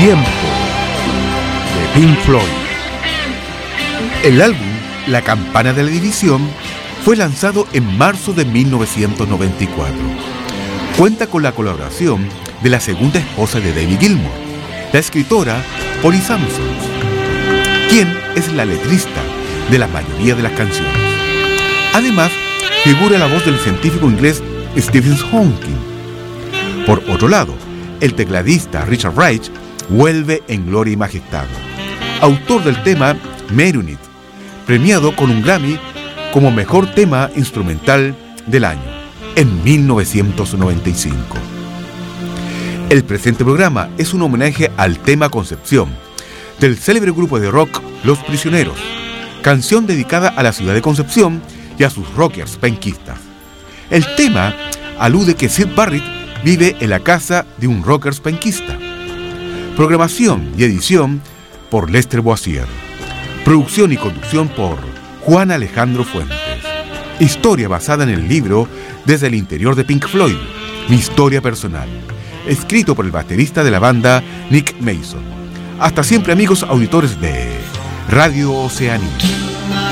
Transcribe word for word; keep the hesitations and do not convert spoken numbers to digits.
Tiempo de Pink Floyd. El álbum La Campana de la División fue lanzado en marzo de mil novecientos noventa y cuatro. Cuenta con la colaboración de la segunda esposa de David Gilmour, la escritora Polly Samson, quien es la letrista de la mayoría de las canciones. Además, figura la voz del científico inglés Stephen Hawking. Por otro lado, el tecladista Richard Wright vuelve en gloria y majestad, autor del tema Marry On It, premiado con un Grammy como mejor tema instrumental del año en mil novecientos noventa y cinco. El presente programa es un homenaje al tema Concepción del célebre grupo de rock Los Prisioneros, canción dedicada a la ciudad de Concepción y a sus rockers penquistas. El tema alude que Syd Barrett vive en la casa de un rockers penquista. Programación y edición por Lester Boissier. Producción y conducción por Juan Alejandro Fuentes. Historia basada en el libro Desde el interior de Pink Floyd, mi historia personal, escrito por el baterista de la banda Nick Mason. Hasta siempre, amigos auditores de Radio Oceanía.